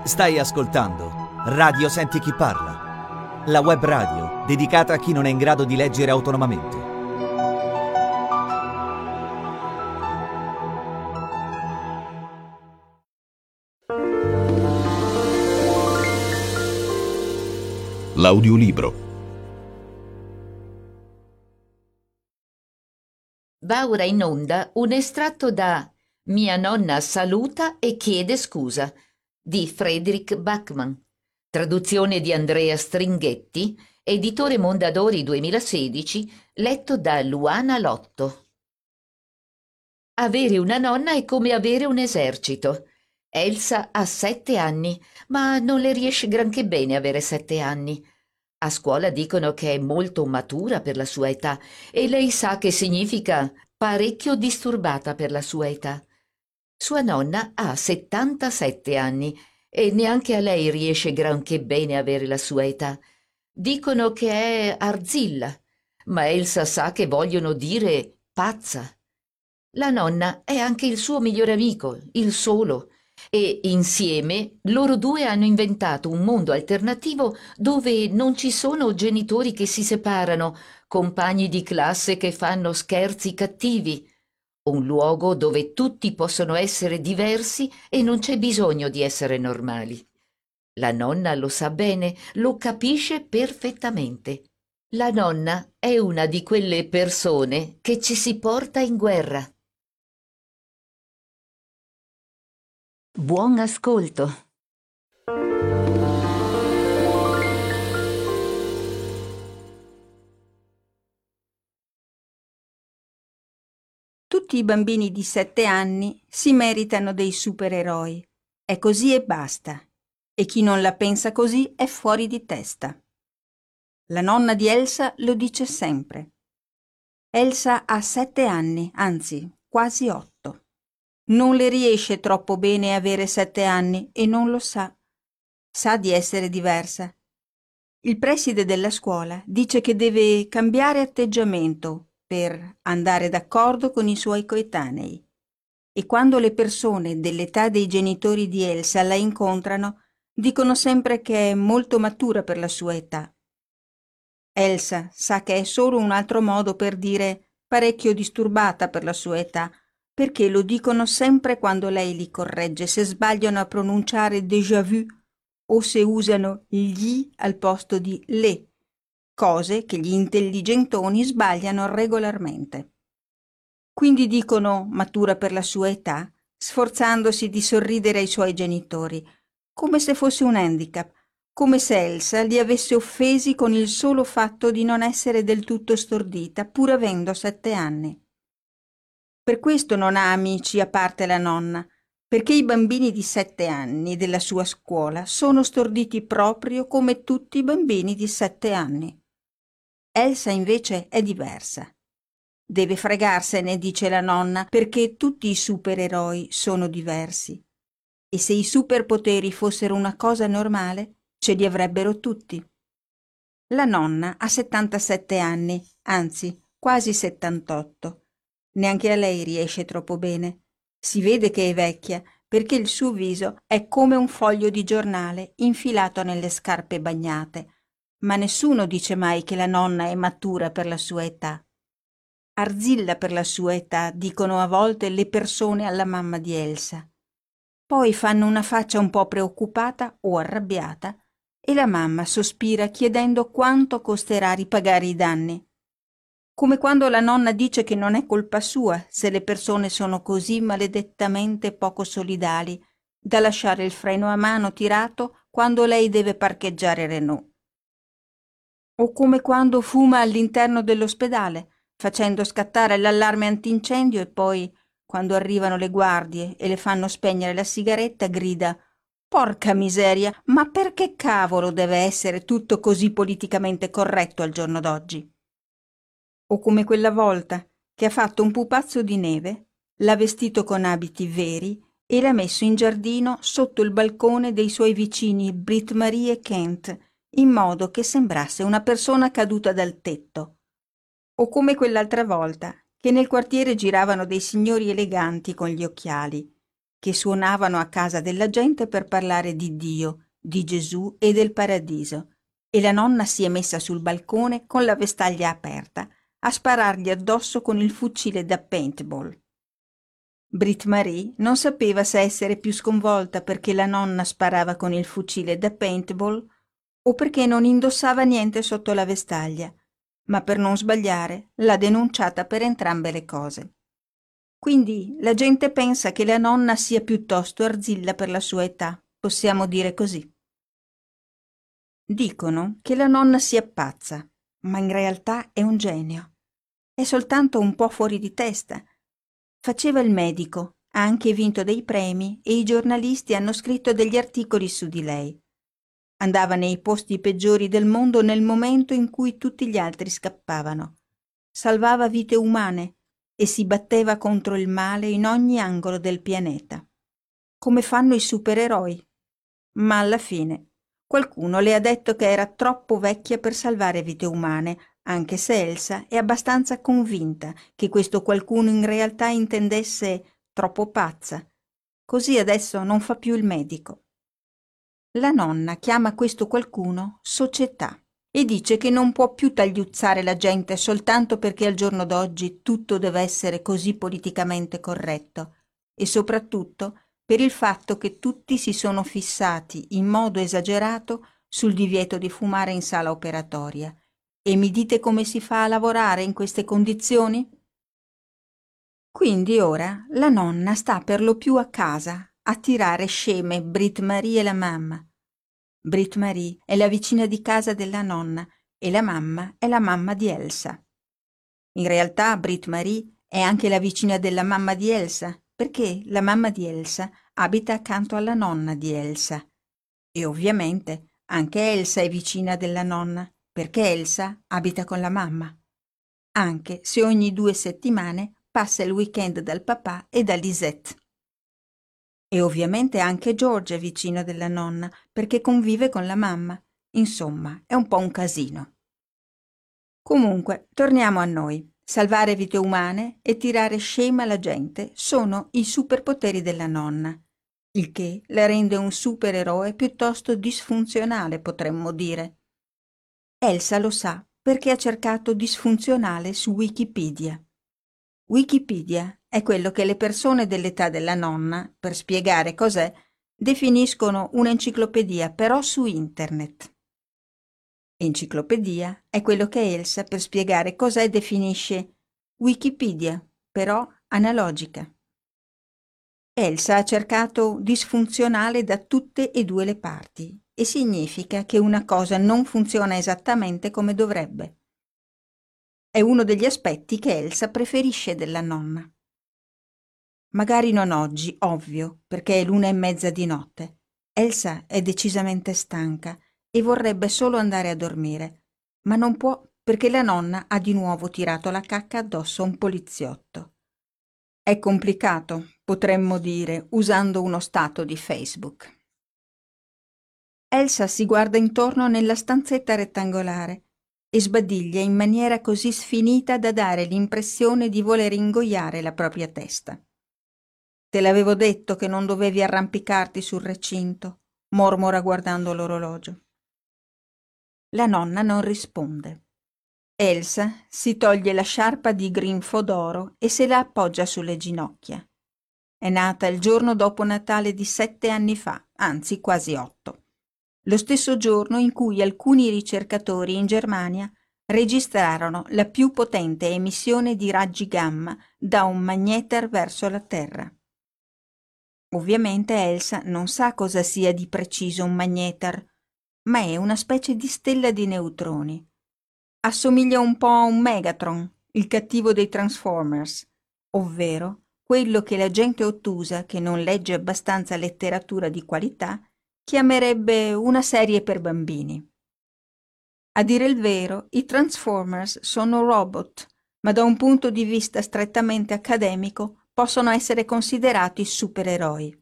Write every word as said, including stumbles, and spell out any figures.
Stai ascoltando Radio Senti Chi Parla, la web radio dedicata a chi non è in grado di leggere autonomamente. L'audiolibro. Va ora in onda un estratto da Mia nonna saluta e chiede scusa di Frederick Backman, traduzione di Andrea Stringhetti, editore Mondadori duemilasedici, letto da Luana Lotto. Avere una nonna è come avere un esercito. Elsa ha sette anni, ma non le riesce granché bene avere sette anni. A scuola dicono che è molto matura per la sua età e lei sa che significa parecchio disturbata per la sua età. Sua nonna ha settantasette anni e neanche a lei riesce granché bene avere la sua età. Dicono che è arzilla, ma Elsa sa che vogliono dire pazza. La nonna è anche il suo migliore amico, il solo, e insieme loro due hanno inventato un mondo alternativo dove non ci sono genitori che si separano, compagni di classe che fanno scherzi cattivi. Un luogo dove tutti possono essere diversi e non c'è bisogno di essere normali. La nonna lo sa bene, lo capisce perfettamente. La nonna è una di quelle persone che ci si porta in guerra. Buon ascolto. Tutti i bambini di sette anni si meritano dei supereroi. È così e basta. E chi non la pensa così è fuori di testa. La nonna di Elsa lo dice sempre. Elsa ha sette anni, anzi, quasi otto. Non le riesce troppo bene avere sette anni e non lo sa. Sa di essere diversa. Il preside della scuola dice che deve cambiare atteggiamento per andare d'accordo con i suoi coetanei. E quando le persone dell'età dei genitori di Elsa la incontrano, dicono sempre che è molto matura per la sua età. Elsa sa che è solo un altro modo per dire parecchio disturbata per la sua età, perché lo dicono sempre quando lei li corregge se sbagliano a pronunciare déjà vu o se usano gli al posto di le, cose che gli intelligentoni sbagliano regolarmente. Quindi dicono matura per la sua età, sforzandosi di sorridere ai suoi genitori, come se fosse un handicap, come se Elsa li avesse offesi con il solo fatto di non essere del tutto stordita, pur avendo sette anni. Per questo non ha amici a parte la nonna, perché i bambini di sette anni della sua scuola sono storditi proprio come tutti i bambini di sette anni. Elsa invece è diversa. Deve fregarsene, dice la nonna, perché tutti i supereroi sono diversi. E se i superpoteri fossero una cosa normale, ce li avrebbero tutti. La nonna ha settantasette anni, anzi, quasi settantotto. Neanche a lei riesce troppo bene. Si vede che è vecchia, perché il suo viso è come un foglio di giornale infilato nelle scarpe bagnate. Ma nessuno dice mai che la nonna è matura per la sua età. Arzilla per la sua età, dicono a volte le persone alla mamma di Elsa. Poi fanno una faccia un po' preoccupata o arrabbiata e la mamma sospira chiedendo quanto costerà ripagare i danni. Come quando la nonna dice che non è colpa sua se le persone sono così maledettamente poco solidali da lasciare il freno a mano tirato quando lei deve parcheggiare Renault. O come quando fuma all'interno dell'ospedale, facendo scattare l'allarme antincendio e poi, quando arrivano le guardie e le fanno spegnere la sigaretta, grida «Porca miseria, ma perché cavolo deve essere tutto così politicamente corretto al giorno d'oggi?» O come quella volta che ha fatto un pupazzo di neve, l'ha vestito con abiti veri e l'ha messo in giardino sotto il balcone dei suoi vicini Brit Marie e Kent, in modo che sembrasse una persona caduta dal tetto. O come quell'altra volta che nel quartiere giravano dei signori eleganti con gli occhiali, che suonavano a casa della gente per parlare di Dio, di Gesù e del paradiso, e la nonna si è messa sul balcone con la vestaglia aperta a sparargli addosso con il fucile da paintball. Brit Marie non sapeva se essere più sconvolta perché la nonna sparava con il fucile da paintball o perché non indossava niente sotto la vestaglia, ma per non sbagliare l'ha denunciata per entrambe le cose. Quindi la gente pensa che la nonna sia piuttosto arzilla per la sua età, possiamo dire così. Dicono che la nonna sia pazza, ma in realtà è un genio. È soltanto un po' fuori di testa. Faceva il medico, ha anche vinto dei premi e i giornalisti hanno scritto degli articoli su di lei. Andava nei posti peggiori del mondo nel momento in cui tutti gli altri scappavano. Salvava vite umane e si batteva contro il male in ogni angolo del pianeta, come fanno i supereroi. Ma alla fine qualcuno le ha detto che era troppo vecchia per salvare vite umane, anche se Elsa è abbastanza convinta che questo qualcuno in realtà intendesse troppo pazza. Così adesso non fa più il medico. La nonna chiama questo qualcuno società e dice che non può più tagliuzzare la gente soltanto perché al giorno d'oggi tutto deve essere così politicamente corretto e soprattutto per il fatto che tutti si sono fissati in modo esagerato sul divieto di fumare in sala operatoria. E mi dite come si fa a lavorare in queste condizioni? Quindi ora la nonna sta per lo più a casa a tirare sceme Brit Marie e la mamma. Brit Marie è la vicina di casa della nonna e la mamma è la mamma di Elsa. In realtà Brit Marie è anche la vicina della mamma di Elsa, perché la mamma di Elsa abita accanto alla nonna di Elsa. E ovviamente anche Elsa è vicina della nonna, perché Elsa abita con la mamma, anche se ogni due settimane passa il weekend dal papà e da Lisette. E ovviamente anche George è vicino della nonna, perché convive con la mamma. Insomma, è un po' un casino. Comunque, torniamo a noi. Salvare vite umane e tirare scema la gente sono i superpoteri della nonna, il che la rende un supereroe piuttosto disfunzionale, potremmo dire. Elsa lo sa perché ha cercato disfunzionale su Wikipedia. Wikipedia è quello che le persone dell'età della nonna, per spiegare cos'è, definiscono un'enciclopedia, però su internet. Enciclopedia è quello che Elsa, per spiegare cos'è, definisce Wikipedia, però analogica. Elsa ha cercato disfunzionale da tutte e due le parti e significa che una cosa non funziona esattamente come dovrebbe. È uno degli aspetti che Elsa preferisce della nonna. Magari non oggi, ovvio, perché è l'una e mezza di notte. Elsa è decisamente stanca e vorrebbe solo andare a dormire, ma non può perché la nonna ha di nuovo tirato la cacca addosso a un poliziotto. È complicato, potremmo dire, usando uno stato di Facebook. Elsa si guarda intorno nella stanzetta rettangolare e sbadiglia in maniera così sfinita da dare l'impressione di voler ingoiare la propria testa. Te l'avevo detto che non dovevi arrampicarti sul recinto, mormora guardando l'orologio. La nonna non risponde. Elsa si toglie la sciarpa di grinfo d'oro e se la appoggia sulle ginocchia. È nata il giorno dopo Natale di sette anni fa, anzi quasi otto. Lo stesso giorno in cui alcuni ricercatori in Germania registrarono la più potente emissione di raggi gamma da un magnetar verso la Terra. Ovviamente Elsa non sa cosa sia di preciso un magnetar, ma è una specie di stella di neutroni. Assomiglia un po' a un Megatron, il cattivo dei Transformers, ovvero quello che la gente ottusa, che non legge abbastanza letteratura di qualità, chiamerebbe una serie per bambini. A dire il vero, i Transformers sono robot, ma da un punto di vista strettamente accademico possono essere considerati supereroi.